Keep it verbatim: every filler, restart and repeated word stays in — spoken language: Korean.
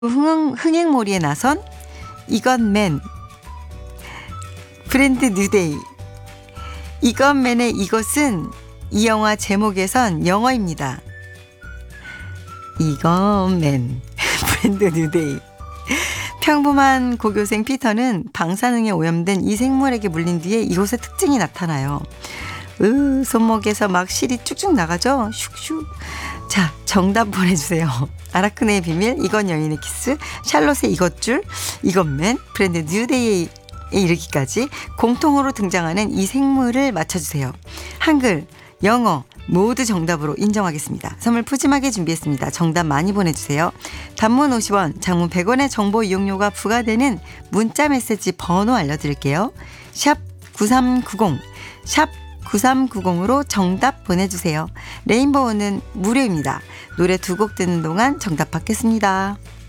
흥, 흥행몰이에 나선 이건맨 브랜드 뉴데이. 이건맨의 이것은 이 영화 제목에선 영어입니다. 이건맨 브랜드 뉴데이. 평범한 고교생 피터는 방사능에 오염된 이 생물에게 물린 뒤에 이곳의 특징이 나타나요. 으, 손목에서 막 실이 쭉쭉 나가죠. 슉슉. 자, 정답 보내주세요. 아라크네의 비밀, 이건 여인의 키스, 샬롯의 이것줄, 이것맨, 브랜드 뉴데이에 이르기까지 공통으로 등장하는 이 생물을 맞춰주세요. 한글, 영어 모두 정답으로 인정하겠습니다. 선물 푸짐하게 준비했습니다. 정답 많이 보내주세요. 단문 오십 원, 장문 백 원의 정보 이용료가 부과되는 문자 메시지 번호 알려드릴게요. 샵 구삼구공, 샵 구삼구공으로 정답 보내주세요. 레인보우는 무료입니다. 노래 두 곡 듣는 동안 정답 받겠습니다.